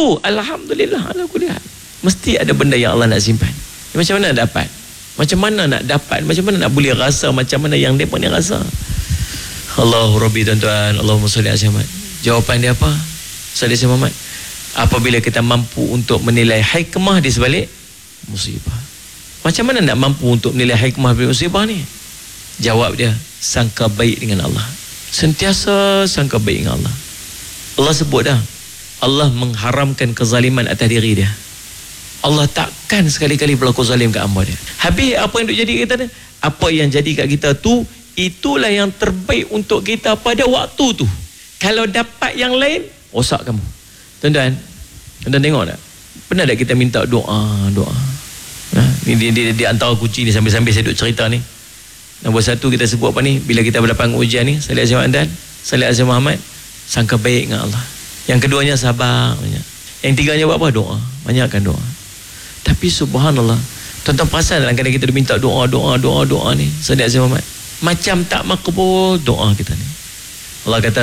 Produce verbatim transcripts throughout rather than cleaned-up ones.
tu, alhamdulillah, ala kulli hal. Mesti ada benda yang Allah nak simpan. Macam mana nak dapat? Macam mana nak dapat? Macam mana nak boleh rasa macam mana yang mereka ni rasa? Allahu Rabbi, tuan-tuan. Allahumma salli ala Muhammad. Jawapan dia apa? Salli ala Muhammad. Apabila kita mampu untuk menilai hikmah di sebalik musibah. Macam mana nak mampu untuk menilai hikmah di musibah ni? Jawab dia, sangka baik dengan Allah. Sentiasa sangka baik dengan Allah. Allah sebut dah, Allah mengharamkan kezaliman atas diri dia. Allah takkan sekali-kali berlaku zalim kat hamba dia. Habis apa yang duk jadi kita ni? Apa yang jadi kat kita tu, itulah yang terbaik untuk kita pada waktu tu. Kalau dapat yang lain, rosak kamu. Tuan-tuan, tuan-tuan tengok tak? Pernah tak kita minta doa, doa? Ha? Ni di, di, di antara kunci ni, sambil-sambil saya duk cerita ni. Nombor satu kita sebut apa ni? Bila kita berdepan ujian ni, salih azim Muhammad, salih azim Muhammad, sangka baik dengan Allah. Yang keduanya sabar banyak. Yang tiganya buat apa? Doa. Banyakkan doa. Tapi subhanallah, tuan-tuan perasan kadang-kadang kita minta doa, doa, doa, doa ni, salih azim Muhammad, macam tak makbul doa kita ni. Allah kata,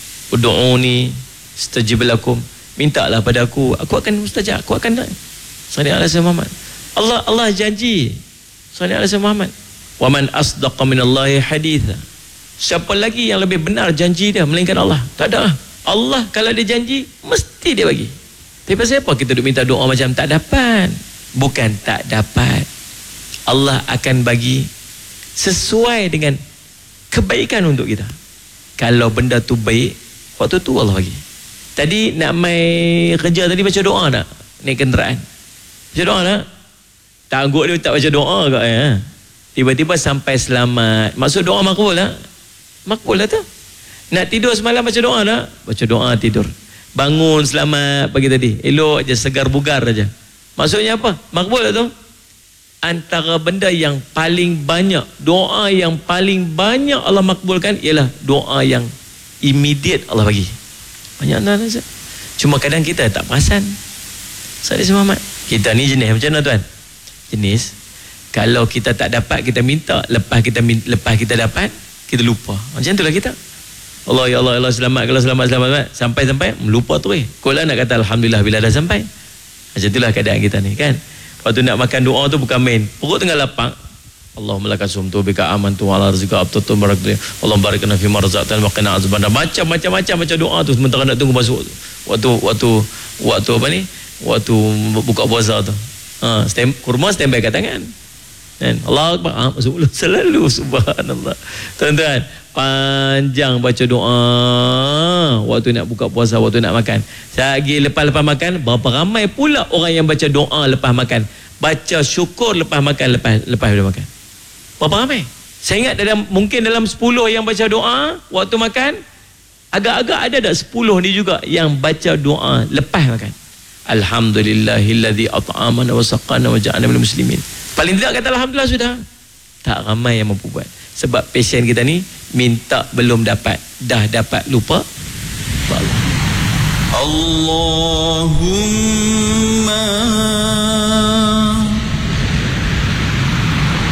ud'uni stajib lakum, mintalah pada aku, aku akan mustajab, aku akan nak. Salih azim Muhammad. Allah Allah janji. Salih azim Muhammad. Wa man asdaqa minallahi haditha. Siapa lagi yang lebih benar janji dia melainkan Allah? Tak ada. Allah kalau dia janji mesti dia bagi. Tapi pasal apa kita duk minta doa macam tak dapat? Bukan tak dapat. Allah akan bagi sesuai dengan kebaikan untuk kita. Kalau benda tu baik, waktu tu Allah bagi. Tadi nak mai kerja tadi baca doa tak? Naik kenderaan. Baca doa tak? Tak anggut dia tak baca doa ke ya? Tiba-tiba sampai selamat. Maksud doa makbul tak? Makbul lah tu. Nak tidur semalam baca doa tak? Baca doa tidur. Bangun selamat pagi tadi. Elok je, segar bugar aja. Maksudnya apa? Makbul lah tu. Antara benda yang paling banyak, doa yang paling banyak Allah makbulkan ialah doa yang immediate Allah bagi. Banyak dah saja. Cuma kadang kita tak perasan. Salih Muhammad. Kita ni jenis macam mana tuan? Jenis kalau kita tak dapat kita minta, lepas kita lepas kita dapat kita lupa. Macam itulah kita. Allah ya Allah, Allah selamat, kalau selamat selamat sampai-sampai melupa tu eh. Kau lah nak kata alhamdulillah bila dah sampai. Macam itulah keadaan kita ni kan. Waktu nak makan doa tu bukan main. Perut tengah lapang. Allahumma laka sumtu bika amantu ala rizqa abtutu barakatuh. Allahumma barik lana fi ma razaqtana wa qina azabannar. Macam-macam macam macam doa tu sementara nak tunggu masuk waktu waktu waktu apa ni? Waktu buka puasa tu. Ha, stand, kurma standby kat tangan. Dan Allah Akbar, ha, masuk mulut selalu, subhanallah. Tuan-tuan, panjang baca doa waktu nak buka puasa, waktu nak makan. Lagi lepas-lepas makan, berapa ramai pula orang yang baca doa lepas makan, baca syukur lepas makan, lepas lepas dah makan. Berapa ramai? Saya ingat dalam mungkin dalam sepuluh yang baca doa waktu makan, agak-agak ada tak sepuluh ni juga yang baca doa lepas makan. Alhamdulillahilladzi at'amana wa saqana wa ja'alna minal muslimin. Paling tidak kata alhamdulillah sudah. Tak ramai yang mampu buat. Sebab pasien kita ni minta belum dapat, dah dapat lupa. Allah. Allahumma